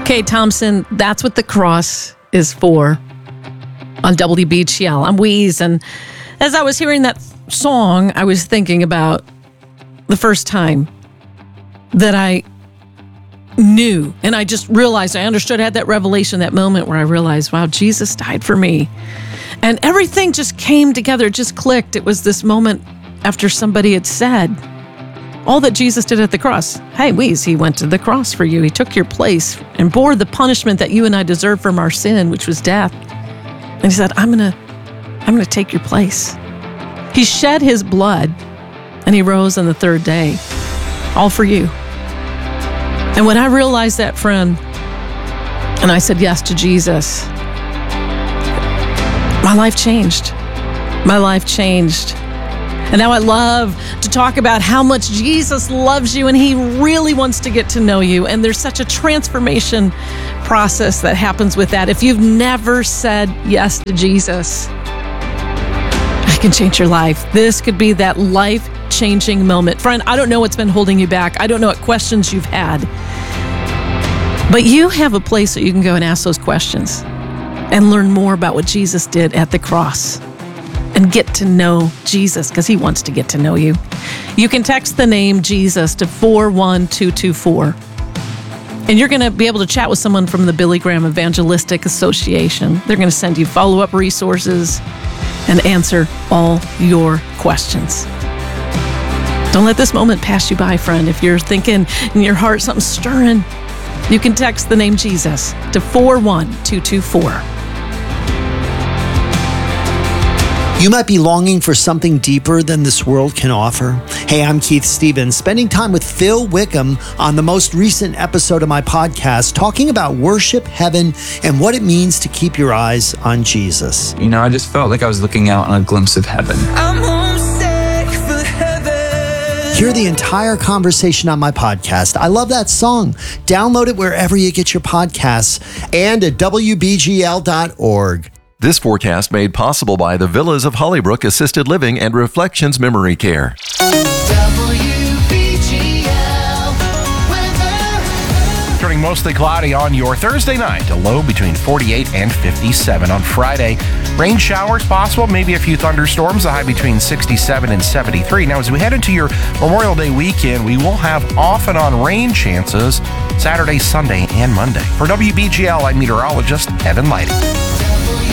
Kate Thompson, that's what the cross is for on WBGL. I'm Weeze, and as I was hearing that song, I was thinking about the first time that I knew, and I just realized, I understood, I had that revelation, that moment where I realized, wow, Jesus died for me. And everything just came together, just clicked. It was this moment after somebody had said, all that Jesus did at the cross. Hey, Weeze, he went to the cross for you. He took your place and bore the punishment that you and I deserve from our sin, which was death. And he said, I'm gonna take your place. He shed his blood and he rose on the third day, all for you. And when I realized that, friend, and I said yes to Jesus, my life changed. My life changed. And now I love to talk about how much Jesus loves you and he really wants to get to know you. And there's such a transformation process that happens with that. If you've never said yes to Jesus, I can change your life. This could be that life-changing moment. Friend, I don't know what's been holding you back. I don't know what questions you've had. But you have a place that you can go and ask those questions and learn more about what Jesus did at the cross. And get to know Jesus, because he wants to get to know you. You can text the name Jesus to 41224. And you're going to be able to chat with someone from the Billy Graham Evangelistic Association. They're going to send you follow-up resources and answer all your questions. Don't let this moment pass you by, friend. If you're thinking in your heart something's stirring, you can text the name Jesus to 41224. You might be longing for something deeper than this world can offer. Hey, I'm Keith Stevens, spending time with Phil Wickham on the most recent episode of my podcast, talking about worship, heaven, and what it means to keep your eyes on Jesus. You know, I just felt like I was looking out on a glimpse of heaven. I'm homesick for heaven. Hear the entire conversation on my podcast. I love that song. Download it wherever you get your podcasts and at WBGL.org. This forecast made possible by the Villas of Hollybrook Assisted Living and Reflections Memory Care. Turning mostly cloudy on your Thursday night, a low between 48 and 57. On Friday, rain showers possible, maybe a few thunderstorms, a high between 67 and 73. Now, as we head into your Memorial Day weekend, we will have off and on rain chances Saturday, Sunday, and Monday. For WBGL, I'm meteorologist Evan Lighty.